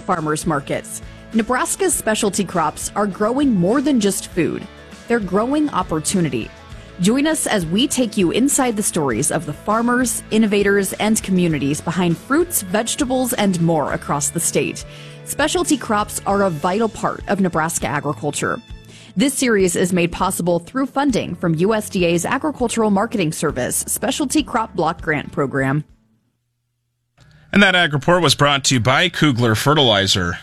farmers markets. Nebraska's specialty crops are growing more than just food. They're growing opportunity. Join us as we take you inside the stories of the farmers, innovators, and communities behind fruits, vegetables, and more across the state. Specialty crops are a vital part of Nebraska agriculture. This series is made possible through funding from USDA's Agricultural Marketing Service Specialty Crop Block Grant Program. And that Ag Report was brought to you by Kugler Fertilizer.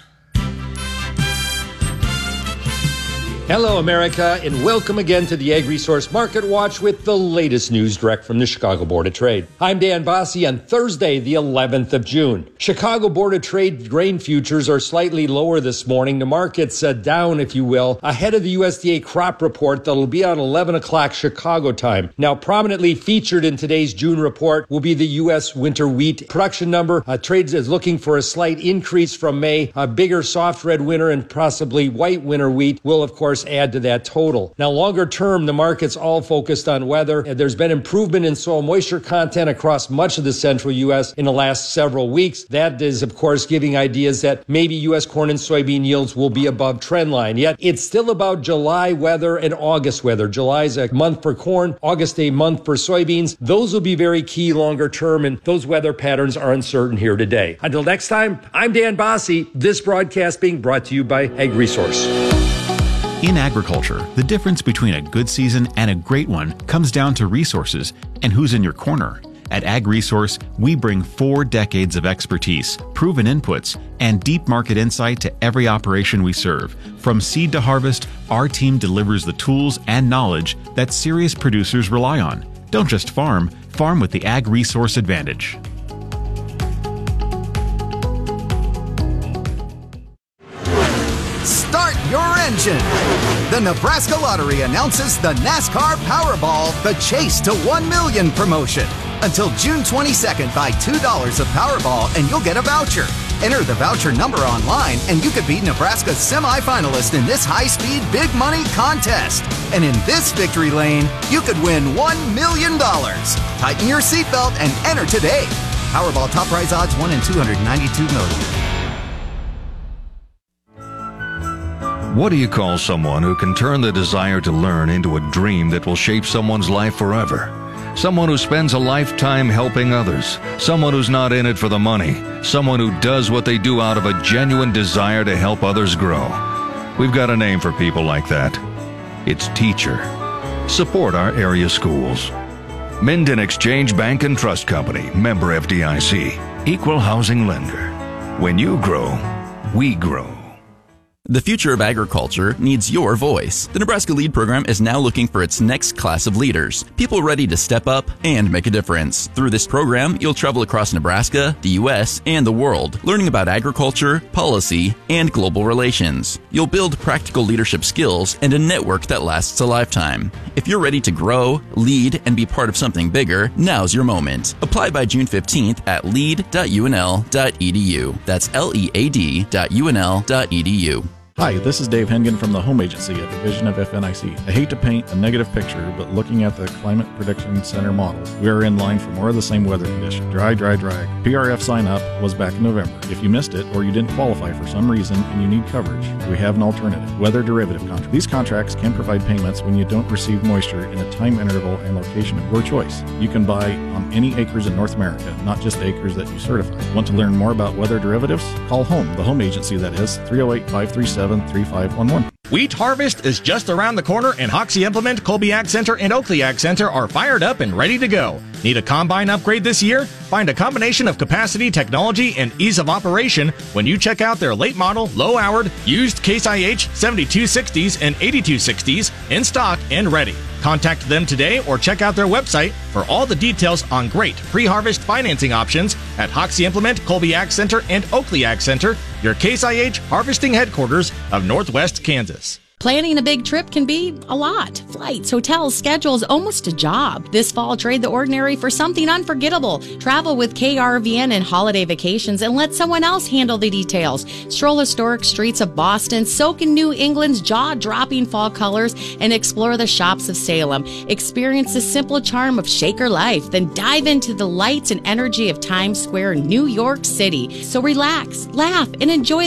Hello, America, and welcome again to the Ag Resource Market Watch with the latest news direct from the Chicago Board of Trade. I'm Dan Bossie on Thursday, the 11th of June. Chicago Board of Trade grain futures are slightly lower this morning. The market's down, if you will, ahead of the USDA crop report that'll be on 11 o'clock Chicago time. Now, prominently featured in today's June report will be the U.S. winter wheat production number. Trade is looking for a slight increase from May. A bigger soft red winter and possibly white winter wheat will, of course, add to that total. Now, longer term, the market's all focused on weather. There's been improvement in soil moisture content across much of the central U.S. in the last several weeks. That is, of course, giving ideas that maybe U.S. corn and soybean yields will be above trend line. Yet, it's still about July weather and August weather. July's a month for corn, August a month for soybeans. Those will be very key longer term, and those weather patterns are uncertain here today. Until next time, I'm Dan Bossie. This broadcast being brought to you by Ag Resource. In agriculture, the difference between a good season and a great one comes down to resources and who's in your corner. At Ag Resource, we bring 4 decades of expertise, proven inputs, and deep market insight to every operation we serve. From seed to harvest, our team delivers the tools and knowledge that serious producers rely on. Don't just farm, farm with the Ag Resource advantage. Start your engine. The Nebraska Lottery announces the NASCAR Powerball, the Chase to 1 Million promotion. Until June 22nd, buy $2 of Powerball and you'll get a voucher. Enter the voucher number online and you could be Nebraska's semifinalist in this high-speed big money contest. And in this victory lane, you could win $1 million. Tighten your seatbelt and enter today. Powerball top prize odds 1 in 292 million. What do you call someone who can turn the desire to learn into a dream that will shape someone's life forever? Someone who spends a lifetime helping others. Someone who's not in it for the money. Someone who does what they do out of a genuine desire to help others grow. We've got a name for people like that. It's teacher. Support our area schools. Minden Exchange Bank and Trust Company, member FDIC, equal housing lender. When you grow, we grow. The future of agriculture needs your voice. The Nebraska LEAD program is now looking for its next class of leaders, people ready to step up and make a difference. Through this program, you'll travel across Nebraska, the U.S., and the world, learning about agriculture, policy, and global relations. You'll build practical leadership skills and a network that lasts a lifetime. If you're ready to grow, lead, and be part of something bigger, now's your moment. Apply by June 15th at lead.unl.edu. That's lead.unl.edu. Hi, this is Dave Hengen from the Home Agency, a division of FNIC. I hate to paint a negative picture, but looking at the Climate Prediction Center model, we are in line for more of the same weather condition. Dry, dry, dry. PRF sign up was back in November. If you missed it or you didn't qualify for some reason and you need coverage, we have an alternative, weather derivative contract. These contracts can provide payments when you don't receive moisture in a time interval and location of your choice. You can buy on any acres in North America, not just acres that you certify. Want to learn more about weather derivatives? Call HOME, the home agency that is, 308-537-3511. Wheat harvest is just around the corner, and Hoxie Implement, Colby Ag Center, and Oakley Ag Center are fired up and ready to go. Need a combine upgrade this year? Find a combination of capacity, technology, and ease of operation when you check out their late model, low-hourred, used Case IH 7260s and 8260s in stock and ready. Contact them today or check out their website for all the details on great pre-harvest financing options at Hoxie Implement, Colby Ag Center, and Oakley Ag Center, your Case IH harvesting headquarters of Northwest Kansas. Planning a big trip can be a lot. Flights, hotels, schedules, almost a job. This fall, trade the ordinary for something unforgettable. Travel with KRVN and holiday vacations and let someone else handle the details. Stroll historic streets of Boston, soak in New England's jaw-dropping fall colors, and explore the shops of Salem. Experience the simple charm of Shaker life, then dive into the lights and energy of Times Square, New York City. So relax, laugh, and enjoy